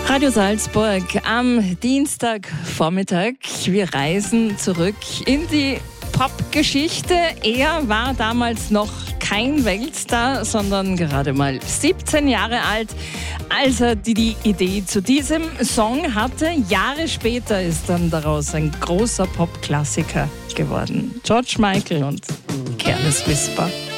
Radio Salzburg am Dienstagvormittag. Wir reisen zurück in die Popgeschichte. Er war damals noch kein Weltstar, sondern gerade mal 17 Jahre alt, als er die Idee zu diesem Song hatte. Jahre später ist dann daraus ein großer Popklassiker geworden. George Michael und Careless Whisper.